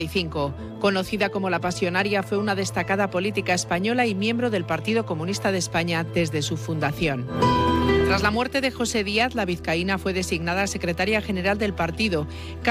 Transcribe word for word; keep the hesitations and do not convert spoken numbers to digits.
Conocida como la Pasionaria, fue una destacada política española y miembro del Partido Comunista de España desde su fundación. Tras la muerte de José Díaz, la vizcaína fue designada secretaria general del partido.